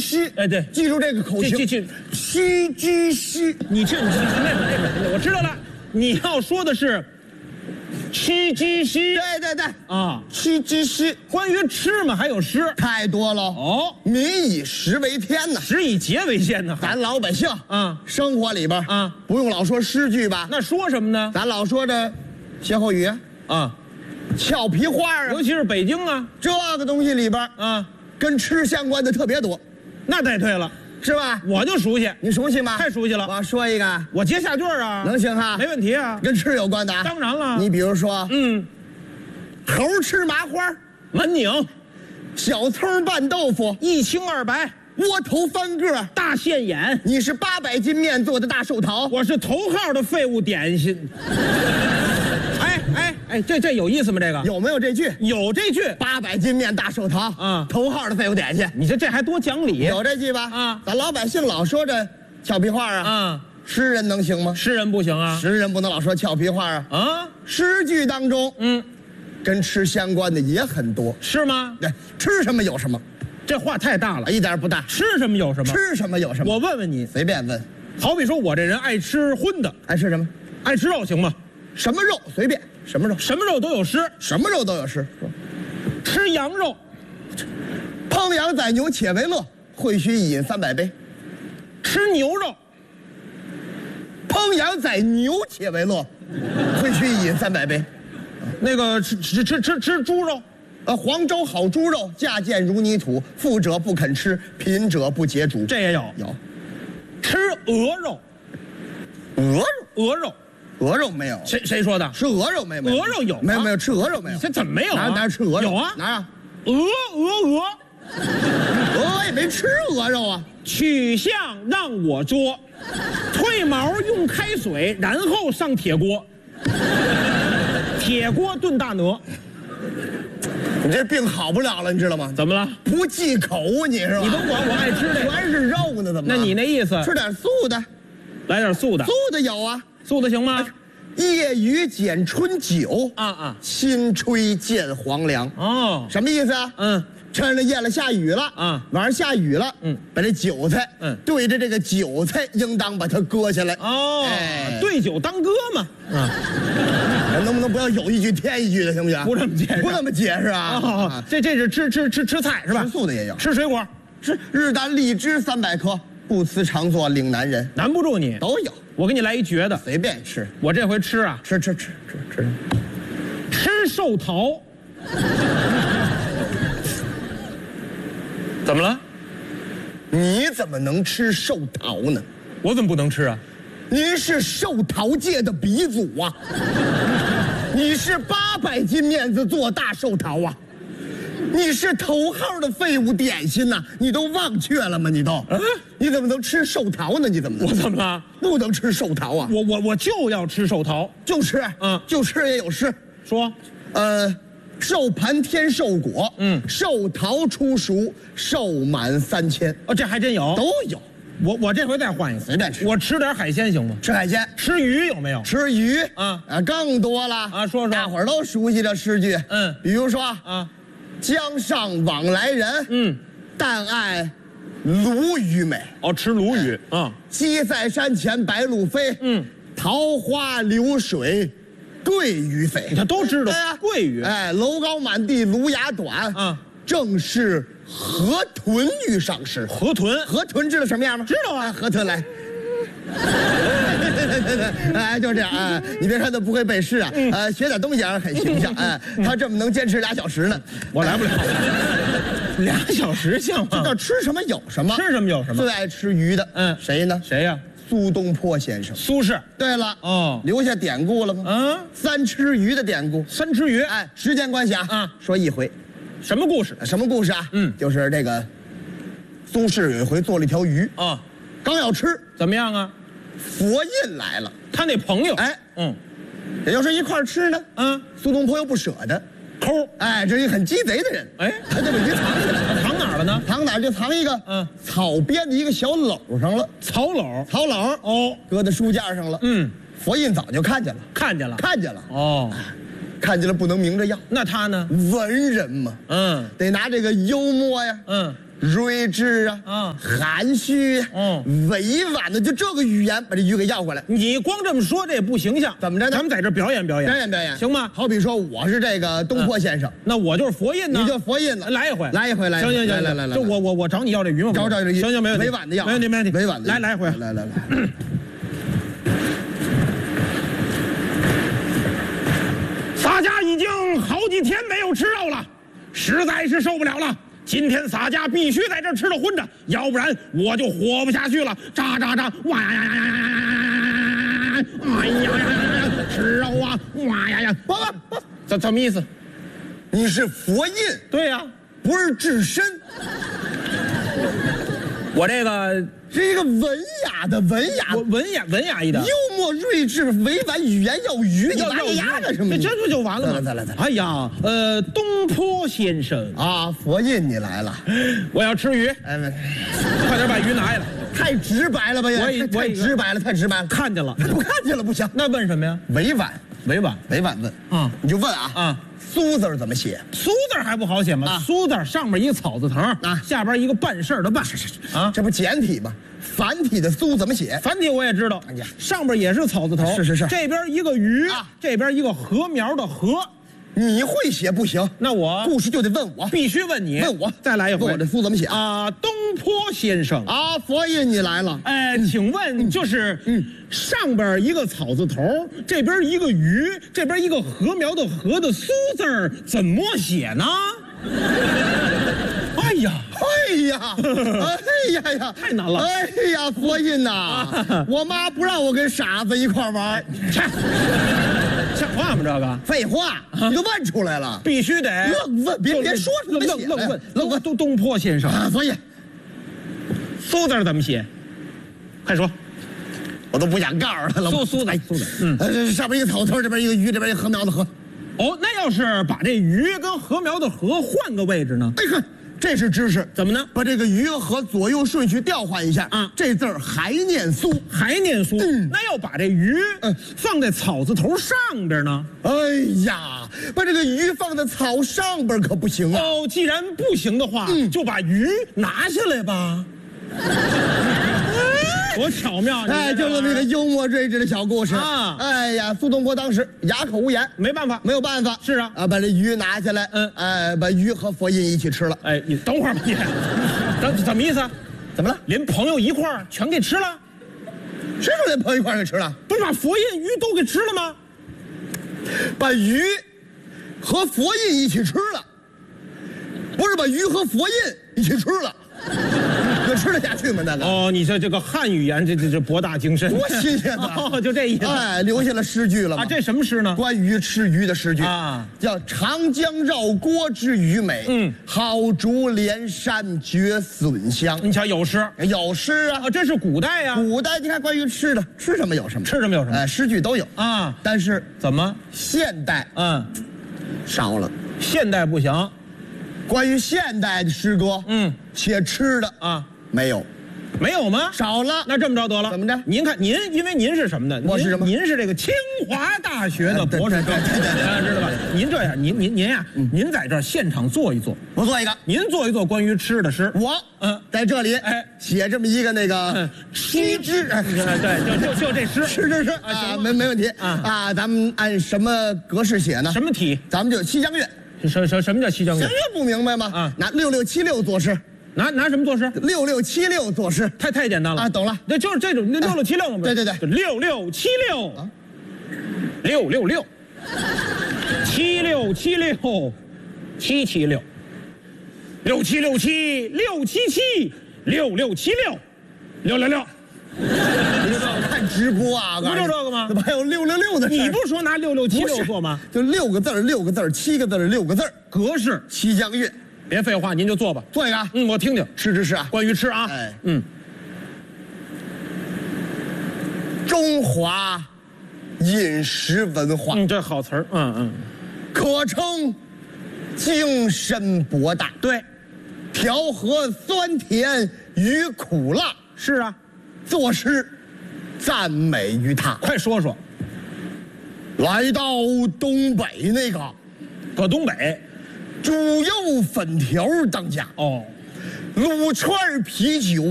虚。 哎，对， 记住这个口型。屈居虚。 你那个，我知道了。你要说的是屈居虚。 对啊， 屈居虚。 关于吃嘛，还有诗太多了哦。 民以食为天呢， 食以节为先呢。 咱老百姓生活里边不用老说诗句吧？ 那说什么呢？ 咱老说这歇后语俏皮话尤其是北京这个东西里边跟吃相关的特别多。 那带对了， 是吧？ 我就熟悉。 你熟悉吗？ 太熟悉了。 我说一个， 我接下句能行哈？ 没问题啊， 跟吃有关的当然了。 你比如说，猴吃麻花， 满拧， 小葱拌豆腐， 一清二白， 窝头翻个， 大现眼。 你是800斤面做的大寿桃， 我是头号的废物点心。这有意思吗？这个有没有这句？ 有这句 ，800斤面大寿桃，头号的废物点心。 你这还多讲理？ 有这句吧？咱老百姓老说这俏皮话诗人能行吗？ 诗人不行啊， 诗人不能老说俏皮话诗句当中，跟吃相关的也很多， 是吗？ 对，吃什么有什么， 这话太大了， 一点不大。 吃什么有什么， 吃什么有什么。 我问问你， 随便问。 好比说我这人爱吃荤的， 爱吃什么？ 爱吃肉行吗？ 什么肉随便，什么肉， 什么肉都有诗， 什么肉都有诗。 吃羊肉， 烹羊宰牛且为乐，会须一饮300杯。 吃牛肉， 烹羊宰牛且为乐，会须一饮300杯。 那个吃猪肉， 黄州好猪肉，价贱如泥土，富者不肯吃，贫者不解煮。 这也有。吃鹅肉， 鹅肉没有。 谁说的？ 吃鹅肉没有？ 鹅肉有？ 没有，吃鹅肉没有。 这怎么没有哪吃鹅肉？ 有啊， 哪鹅也没吃鹅肉啊。 取象让我捉，褪毛用开水，然后上铁锅，铁锅炖大鹅。 你这病好不了了，你知道吗？ 怎么了？ 不忌口你是吧？ 你甭管，我爱吃这个， 全是肉呢，怎么？ 那你那意思？ 吃点素的， 来点素的。 素的有啊， 素的行吗？ 夜雨剪春酒新吹见黄粱。 什么意思啊？趁着夜了下雨了晚上下雨了把这韭菜对着这个韭菜应当把它割下来。 对酒当歌嘛。 能不能不要有一句添一句的，行不行？ 不这么解释， 不这么解释啊！ 这是吃菜是吧？ 吃素的也有， 吃水果， 吃日啖荔枝300颗，不辞常作岭南人， 难不住你。 都有， 我给你来一绝的， 随便吃。 我这回吃吃寿桃。怎么了？ 你怎么能吃寿桃呢？ 我怎么不能吃啊？ 您是寿桃界的鼻祖啊！你是800斤面子做大寿桃啊！你是头号的废物点心呐！你都忘却了吗？你都你怎么能吃寿桃呢？你怎么能？ 我怎么了？ 不能吃寿桃啊！ 我就要吃寿桃， 就吃，就吃也有诗说， 寿盘添寿果，寿桃初熟，寿满3000。 这还真有， 都有。 我这回再换一个， 随便吃。 我吃点海鲜行吗？ 吃海鲜， 吃鱼有没有？ 吃鱼更多了说大伙儿都熟悉的诗句，比如说江上往来人，但爱鲈鱼美。 吃鲈鱼鸡在山前白鹭飞，桃花流水鳜鱼肥。 你看都知道鳜鱼。 楼高满地芦芽短，正是河豚欲上市。河豚知道什么样吗？ 知道啊， 河豚来。就是这样你别看他不会背诗学点东西还是很形象他这么能坚持2小时呢。 我来不了2小时像吗？ 这叫吃什么有什么， 吃什么有什么。 最爱吃鱼的谁呢？ 谁呀？ 苏东坡先生。 苏轼。对了留下典故了吗？3吃鱼的典故。 3吃鱼时间关系说一回。 什么故事？ 就是这个苏轼有一回做了一条鱼刚要吃， 怎么样啊？ 佛印来了， 他那朋友也就是一块吃呢苏东坡又不舍得抠， 这是一个很鸡贼的人他就把鱼藏起来了。 藏哪儿了呢？ 藏哪儿就藏一个草编的一个小篓上了。草篓搁在书架上了。佛印早就看见了看见了不能明着要。 那他呢？ 文人嘛得拿这个幽默呀睿智含蓄委婉的，就这个语言把这鱼给要回来。 你光这么说这也不形象， 怎么着呢？ 咱们在这表演表演， 表演， 行吗？ 好比说我是这个东坡先生， 那我就是佛印呢， 你就佛印子， 来一回， 行， 来，就我找你要这鱼吗？ 找这鱼， 行，没问题， 委婉的要， 没问题， 委婉的， 来一回， 来。 洒家已经好几天没有吃肉了，实在是受不了了。今天洒家必须在这儿吃了荤着，要不然我就活不下去了。喳，哇呀呀，哎呀，吃肉啊，哇呀，怎么意思？ 你是佛印？ 对呀， 不是智身。 我这个是一个文雅一点，幽默睿智委婉，语言要鱼，你拉鸭干什么？ 这不就完了吗？ 再来。 哎呀，东坡先生啊，佛印你来了， 我要吃鱼，快点把鱼拿下来。 太直白了吧？太直白了， 看见了， 不看见了不行。 那问什么呀？ 委婉问你就问啊。苏字怎么写？ 苏字还不好写吗？苏字上面一个草字头下边一个办事的办这不简体吗？繁体的苏怎么写？ 繁体我也知道，上边也是草字头。 是。 这边一个鱼这边一个禾苗的禾。 你会写不行， 那我故事就得问我， 必须问你， 问我， 再来一回。 问我这苏怎么写啊？东坡先生啊，佛印你来了。 请问就是上边一个草字头，这边一个鱼，这边一个禾苗的禾的苏字怎么写呢？哎呀，太难了！ 哎呀，佛印呐，我妈不让我跟傻子一块玩， 像话吗？这个废话，你都问出来了， 必须得愣问，别说什么愣问。东坡先生啊，佛印， 苏字怎么写？快说， 我都不想告诉他了。 苏字， 上边一个草头，这边一个鱼，这边一个禾苗的禾。 哦，那要是把这鱼跟禾苗的禾换个位置呢？ 哎呵，这是知识。 怎么呢？ 把这个鱼和左右顺序调换一下这字儿还念苏，那要把这鱼放在草字头上边呢？ 哎呀，把这个鱼放在草上边可不行啊！ 哦，既然不行的话，就把鱼拿下来吧。多巧妙！ 就这么一个幽默睿智的小故事啊！ 哎呀，苏东坡当时哑口无言，没有办法。 是啊， 把这鱼拿下来，把鱼和佛印一起吃了。 你等会儿吧，你怎么意思？ 怎么了？ 连朋友一块儿全给吃了？ 谁说连朋友一块儿给吃了？ 不是把佛印鱼都给吃了吗？ 把鱼和佛印一起吃了，不是把鱼和佛印一起吃了。能吃得下去吗？那个哦，你说这个汉语言，这博大精深， 多新鲜呐！ 哦，就这意思。 留下了诗句了吗？ 这什么诗呢？ 关于吃鱼的诗句叫“长江绕郭之鱼美，好竹连山绝笋香”。 你瞧，有诗啊！ 这是古代呀。 古代你看关于吃的，吃什么有什么，诗句都有啊。 但是怎么现代少了？ 现代不行。 关于现代的诗歌，写吃的没有吗？ 少了。 那这么着得了， 怎么着？ 您看因为您是什么呢？ 我是什么？ 您是这个清华大学的博士生，知道吧？您这样，您呀，您在这儿现场做一做， 我做一个， 您做一做关于吃的诗。 我在这里写这么一个那个七之， 对，就这诗， 是啊，没问题啊。咱们按什么格式写呢？ 什么体？ 咱们就西江月。 什么叫西江月？ 西江月不明白吗？拿6676做诗。 拿什么做诗 ？6676做诗， 太简单了懂了。 那就是这种6676嘛。 对 ，6676，666，7676，776，67676，67776，67776，666， 看直播啊， 不就这个吗？ 怎么还有666的？ 你不是说拿6676做吗？ 就6个字，6个字，7个字，6个字， 格式西江月。 别废话，您就做吧。 做一个， 我听听。 是啊， 关于吃啊， 中华饮食文化， 这好词儿， 可称精深博大。 对， 调和酸甜与苦辣。 是啊， 作诗赞美于他。 快说说。 来到东北那个， 搁东北。 猪肉粉条当家卤串啤酒